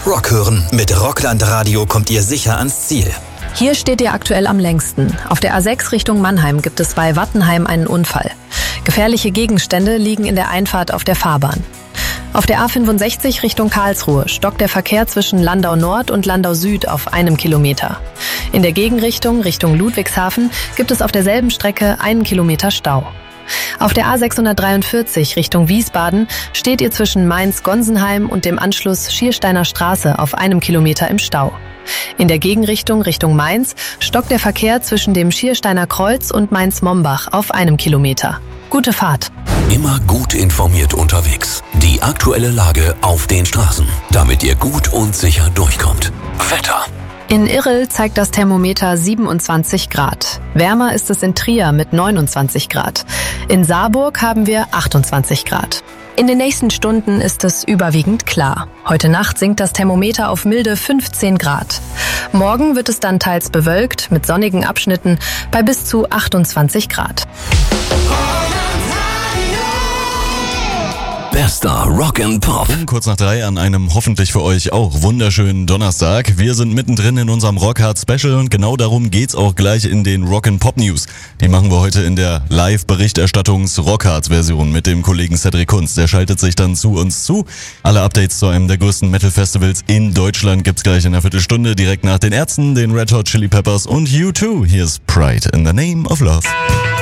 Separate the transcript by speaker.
Speaker 1: Rock hören. Mit Rockland Radio kommt ihr sicher ans Ziel.
Speaker 2: Hier steht ihr aktuell am längsten. Auf der A6 Richtung Mannheim gibt es bei Wattenheim einen Unfall. Gefährliche Gegenstände liegen in der Einfahrt auf der Fahrbahn. Auf der A65 Richtung Karlsruhe stockt der Verkehr zwischen Landau Nord und Landau Süd auf 1 Kilometer. In der Gegenrichtung Richtung Ludwigshafen gibt es auf derselben Strecke 1 Kilometer Stau. Auf der A643 Richtung Wiesbaden steht ihr zwischen Mainz-Gonsenheim und dem Anschluss Schiersteiner Straße auf 1 Kilometer im Stau. In der Gegenrichtung Richtung Mainz stockt der Verkehr zwischen dem Schiersteiner Kreuz und Mainz-Mombach auf 1 Kilometer. Gute Fahrt!
Speaker 3: Immer gut informiert unterwegs. Die aktuelle Lage auf den Straßen, damit ihr gut und sicher durchkommt. Wetter.
Speaker 2: In Irrel zeigt das Thermometer 27 Grad. Wärmer ist es in Trier mit 29 Grad. In Saarburg haben wir 28 Grad. In den nächsten Stunden ist es überwiegend klar. Heute Nacht sinkt das Thermometer auf milde 15 Grad. Morgen wird es dann teils bewölkt mit sonnigen Abschnitten bei bis zu 28 Grad.
Speaker 3: Bester Rock and Pop.
Speaker 4: Kurz nach 3 an einem hoffentlich für euch auch wunderschönen Donnerstag. Wir sind mittendrin in unserem Rockhard Special und genau darum geht's auch gleich in den Rock and Pop News. Die machen wir heute in der Live-Berichterstattungs-Rockhard-Version mit dem Kollegen Cedric Kunz. Der schaltet sich dann zu uns zu. Alle Updates zu einem der größten Metal-Festivals in Deutschland gibt's gleich in einer Viertelstunde, direkt nach den Ärzten, den Red Hot Chili Peppers und U2. Hier ist Pride in the Name of Love.